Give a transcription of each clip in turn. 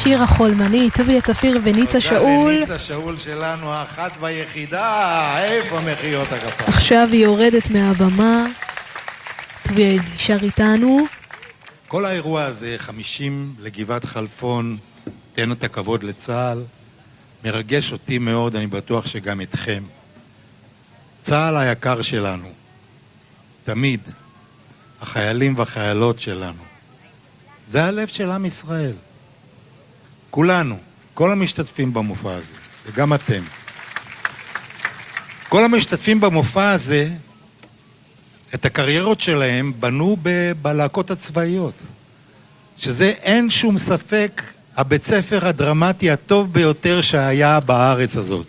השיר החולמני, טוביה צפיר וניצה שאול. ניצה שאול שלנו, האחת והיחידה, איפה מחיאות הכפיים? עכשיו היא יורדת מהבמה, טוביה נשאר איתנו. כל האירוע הזה, 50 לגבעת חלפון, תן את הכבוד לצה"ל, מרגש אותי מאוד, אני בטוח שגם אתכם. צה"ל היקר שלנו, תמיד, החיילים והחיילות שלנו, זה הלב של עם ישראל. כולנו, כל המשתתפים במופע הזה, וגם אתם. כל המשתתפים במופע הזה, את הקריירות שלהם בנו בלהקות הצבאיות, שזה אין שום ספק הבית ספר הדרמטי הטוב ביותר שהיה בארץ הזאת.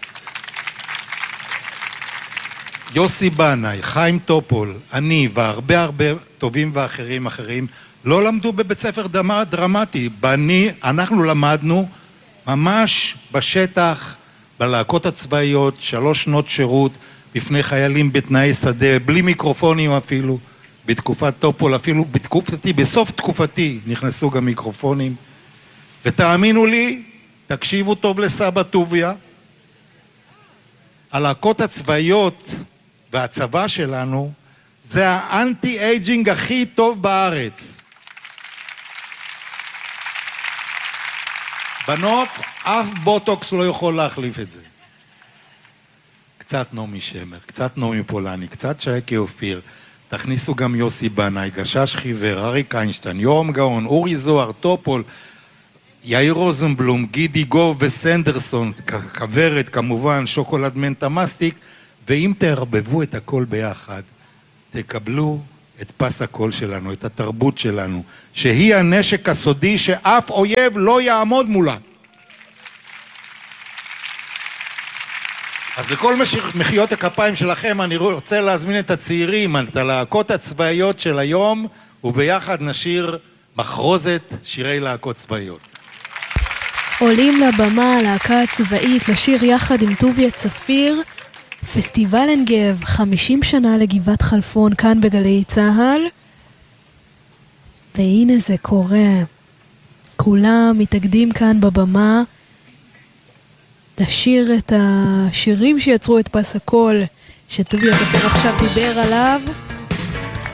יוסי בנאי, חיים טופול, אני והרבה טובים ואחרים לא למדו בבית ספר דרמטי. אנחנו למדנו ממש בשטח, בלהקות הצבאיות, 3 שנות שירות, בפני חיילים בתנאי שדה, בלי מיקרופונים אפילו, בתקופת טופול, אפילו בסוף תקופתי נכנסו גם מיקרופונים. ותאמינו לי, תקשיבו טוב לסבא טוביה, הלהקות הצבאיות והצבא שלנו, זה האנטי-אייג'ינג הכי טוב בארץ. בנות, אף בוטוקס לא יכול להחליף את זה. קצת נעמי שמר, קצת נעמי פולני, קצת שייקה אופיר, תכניסו גם יוסי בנאי, גשש חיוור, אריק איינשטיין, יורם גאון, אורי זוהר, טופול, יאיר רוזנבלום, גידי גוב וסנדרסון, כוורת כמובן, שוקולד מנטה מסטיק, ואם תערבבו את הכל ביחד, תקבלו את פס הקול שלנו, את התרבות שלנו, שהיא הנשק הסודי שאף אויב לא יעמוד מולה. אז לכל מחיאות הכפיים שלכם אני רוצה להזמין את הצעירים, את הלהקות הצבאיות של היום, וביחד נשיר מחרוזת שירי להקות צבאיות. עולים לבמה הלהקה הצבאית לשיר יחד עם טוביה צפיר, פסטיבל עין גב, 50 שנה לגבעת חלפון כאן בגלי צהל. והנה זה קורה. כולם מתאגדים כאן בבמה לשיר את השירים שיצרו את פס הקול שטוביה צפיר עכשיו דיבר עליו.